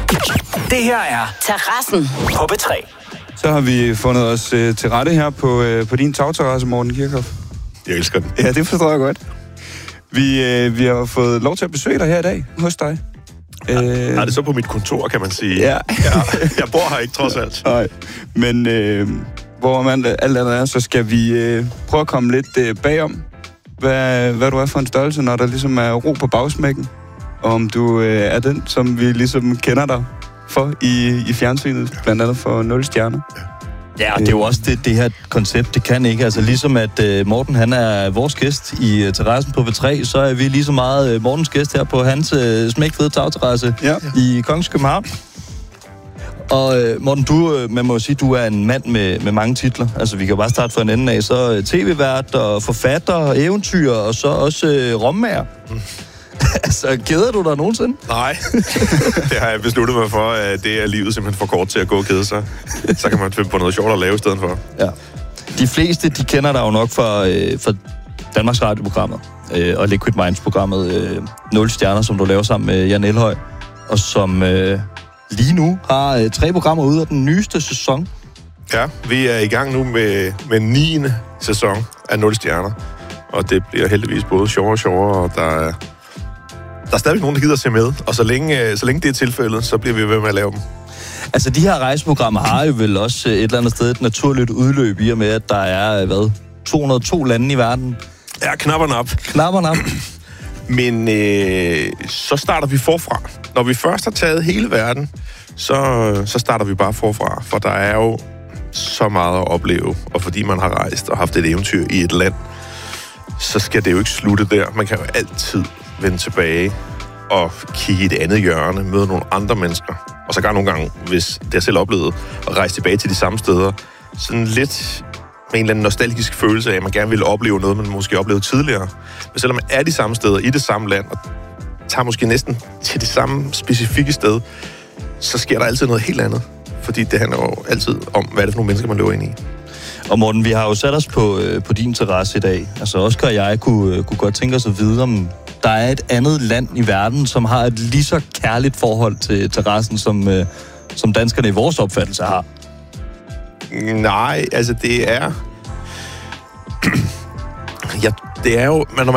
Det her er Terrassen på P3. Så har vi fundet os til rette her på din tagterrasse, Morten Kirchhoff. Jeg elsker den. Ja, det forstår jeg godt. Vi har fået lov til at besøge dig her i dag hos dig. Er det så på mit kontor, kan man sige? Ja. Jeg bor her ikke, trods alt. Nej, men hvor man alt andet er, så skal vi prøve at komme lidt bagom, hvad du er for en størrelse, når der ligesom er ro på bagsmækken. Og om du er den, som vi ligesom kender dig for i fjernsynet, blandt andet for 0 stjerner. Ja, og det er jo også det her koncept, det kan ikke. Altså ligesom at Morten, han er vores gæst i terrassen på V3, så er vi lige så meget Mortens gæst her på hans smækfede tagterrasse i Kongens København. Og Morten, man må jo sige, du er en mand med mange titler. Altså vi kan jo bare starte fra en ende af. Så tv-vært og forfatter, eventyr og så også rommager. Altså, keder du dig nogensinde? Nej, det har jeg besluttet mig for, at det er livet simpelthen for kort til at gå og kede sig. Så kan man finde på noget sjovt at lave i stedet for. Ja. De fleste, de kender dig jo nok fra Danmarks Radio-programmet og Liquid Minds-programmet 0 stjerner, som du laver sammen med Jan Elhøj, og som lige nu har 3 programmer ude af den nyeste sæson. Ja, vi er i gang nu med 9. sæson af 0 stjerner, og det bliver heldigvis både sjovere og sjovere, og der er stadig nogen, der gider at se med, og så længe det er tilfældet, så bliver vi ved med at lave dem. Altså, de her rejseprogrammer har jo vel også et eller andet sted et naturligt udløb i og med, at der er, 202 lande i verden. Ja, knapperne op. Knapperne op. Men så starter vi forfra. Når vi først har taget hele verden, så starter vi bare forfra, for der er jo så meget at opleve, og fordi man har rejst og haft et eventyr i et land, så skal det jo ikke slutte der. Man kan jo altid vende tilbage og kigge i et andet hjørne, møde nogle andre mennesker. Og så nogle gange, hvis det jeg selv oplevede, at rejse tilbage til de samme steder, sådan lidt med en eller anden nostalgisk følelse af, at man gerne ville opleve noget, man måske oplevede tidligere. Men selvom man er de samme steder, i det samme land, og tager måske næsten til det samme specifikke sted, så sker der altid noget helt andet. Fordi det handler jo altid om, hvad er det for nogle mennesker, man løber ind i. Og Morten, vi har jo sat os på din terrasse i dag. Altså Oscar og jeg kunne godt tænke os at vide, om der er et andet land i verden, som har et lige så kærligt forhold til terrassen, som danskerne i vores opfattelse har. Nej, altså det er... ja, det er jo... Når